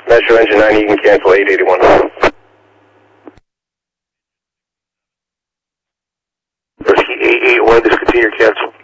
Metro Engine 9, you can cancel 881. Whiskey 881, discontinue cancel.